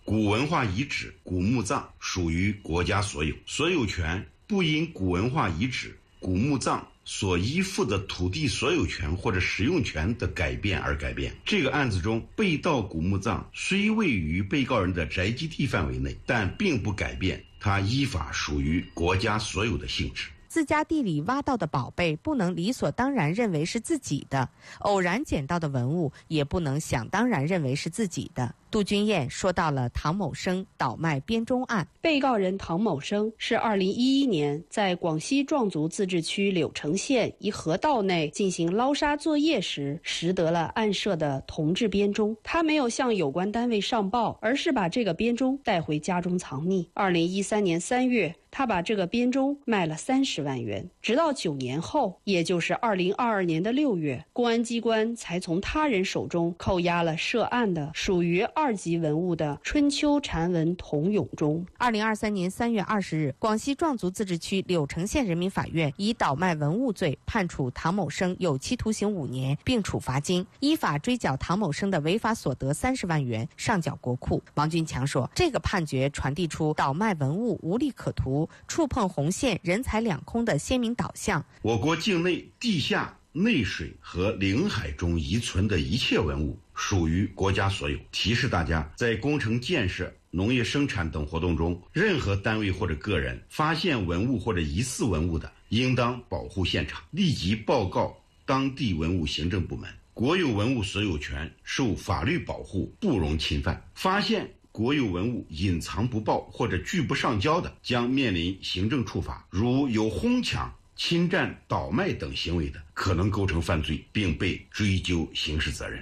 古文化遗址、古墓葬属于国家所有，所有权不因古文化遗址、古墓葬所依附的土地所有权或者使用权的改变而改变。这个案子中，被盗古墓葬虽位于被告人的宅基地范围内，但并不改变它依法属于国家所有的性质。 自家地里挖到的宝贝不能理所当然认为是自己的，偶然捡到的文物也不能想当然认为是自己的。杜君燕说到了唐某生倒卖编钟案。 被告人唐某生是2011年在广西壮族自治区柳城县一河道内进行捞沙作业时拾得了案涉的铜制编钟，他没有向有关单位上报，而是把这个编钟带回家中藏匿。2013年3月，他把这个编钟卖了30万元，直到9年后，也就是2022年的6月，公安机关才从他人手中扣押了涉案的属于2级文物的春秋禅文铜俑钟。 2023年3月20日，广西壮族自治区柳城县人民法院以倒卖文物罪判处唐某生有期徒刑5年，并处罚金，依法追缴唐某生的违法所得30万元，上缴国库。王军强说，这个判决传递出倒卖文物无利可图、触碰红线、人财两空的鲜明导向。 我国境内地下、内水和领海中遗存的一切文物属于国家所有，提示大家，在工程建设、农业生产等活动中，任何单位或者个人发现文物或者疑似文物的，应当保护现场，立即报告当地文物行政部门。国有文物所有权受法律保护，不容侵犯。发现国有文物隐藏不报或者拒不上交的，将面临行政处罚。如有哄抢、侵占、倒卖等行为的，可能构成犯罪，并被追究刑事责任。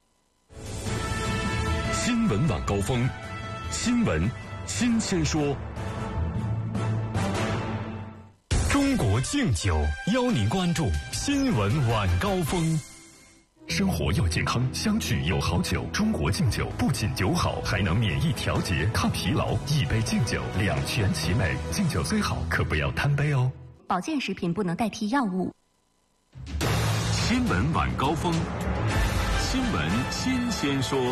新闻晚高峰，新闻新鲜说。中国敬酒邀您关注新闻晚高峰。生活要健康，相聚有好酒。中国敬酒不仅酒好，还能免疫调节、抗疲劳。一杯敬酒，两全其美。敬酒最好，可不要贪杯哦。 保健食品不能代替药物。 新闻晚高峰，新闻新鲜说。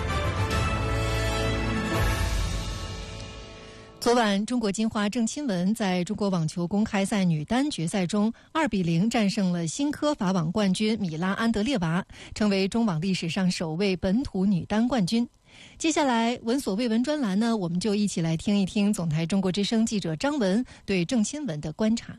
昨晚，中国金花郑钦文在中国网球公开赛女单决赛中2-0战胜了新科法网冠军米拉安德烈娃，成为中网历史上首位本土女单冠军。接下来闻所未闻专栏呢，我们就一起来听一听总台中国之声记者张文对郑钦文的观察。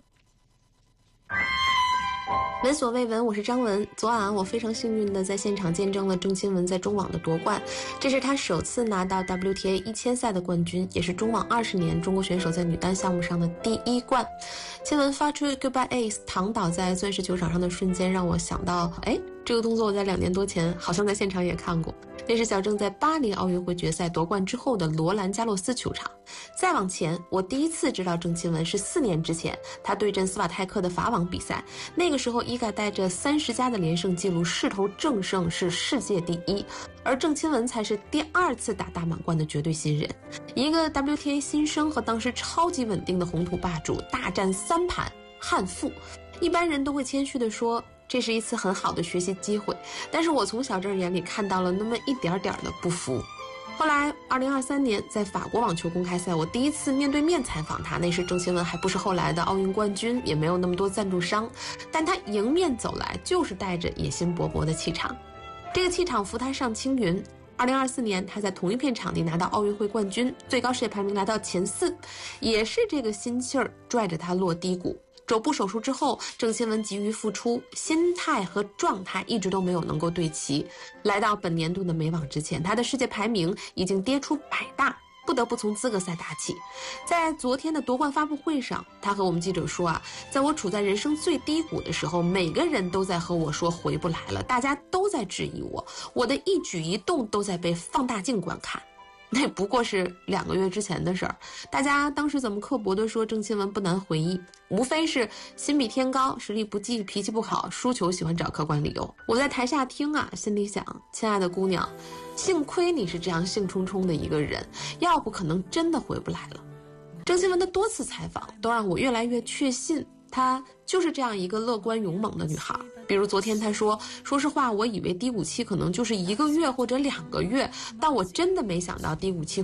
闻所未闻，我是张文。昨晚我非常幸运的在现场见证了郑钦文在中网的夺冠，这是她首次拿到 WTA 1000赛的冠军，也是中网20年中国选手在女单项目上的第1冠。钦文发出 Goodbye Ace 躺倒在钻石球场上的瞬间，让我想到，这个动作我在2年多前好像在现场也看过。那是小郑在巴黎奥运会决赛夺冠之后的罗兰加洛斯球场。再往前，我第一次知道郑钦文是4年之前，他对阵斯瓦泰克的法网比赛。那个时候，伊盖带着30加的连胜记录势头正盛，是世界第1，而郑钦文才是第2次打大满贯的绝对新人。一个 WTA 新生和当时超级稳定的红土霸主大战3盘憾负。一般人都会谦虚地说，这是一次很好的学习机会，但是我从小郑眼里看到了那么一点点的不服。后来2023年在法国网球公开赛，我第一次面对面采访他，那时郑钦文还不是后来的奥运冠军，也没有那么多赞助商，但他迎面走来就是带着野心勃勃的气场，这个气场扶他上青云。2024年他在同一片场地拿到奥运会冠军，最高世界排名来到前4，也是这个心气儿拽着他落低谷。肘部手术之后，郑钦文急于复出，心态和状态一直都没有能够对齐。来到本年度的美网之前，他的世界排名已经跌出100大，不得不从资格赛打起。在昨天的夺冠发布会上，他和我们记者说在我处在人生最低谷的时候，每个人都在和我说回不来了，大家都在质疑我的一举一动都在被放大镜观看。那不过是2个月之前的事儿，大家当时怎么刻薄地说郑钦文不难回忆，无非是心比天高，实力不济，脾气不好，输球喜欢找客观理由。我在台下听心里想，亲爱的姑娘，幸亏你是这样兴冲冲的一个人，要不可能真的回不来了。郑钦文的多次采访都让我越来越确信，她就是这样一个乐观勇猛的女孩。比如昨天她说实话，我以为低谷期可能就是1个月或者2个月，但我真的没想到低谷期